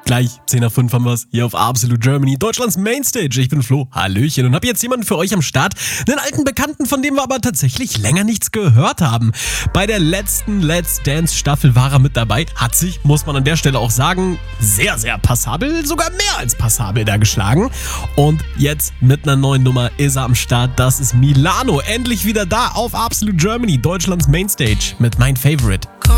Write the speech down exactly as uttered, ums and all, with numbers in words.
Gleich, zehn nach fünf haben wir's hier auf Absolute Germany, Deutschlands Mainstage. Ich bin Flo, hallöchen, und habe jetzt jemanden für euch am Start, einen alten Bekannten, von dem wir aber tatsächlich länger nichts gehört haben. Bei der letzten Let's Dance Staffel war er mit dabei, hat sich, muss man an der Stelle auch sagen, sehr, sehr passabel, sogar mehr als passabel da geschlagen. Und jetzt mit einer neuen Nummer ist er am Start, das ist Milano, endlich wieder da auf Absolute Germany, Deutschlands Mainstage mit Mein Favorite.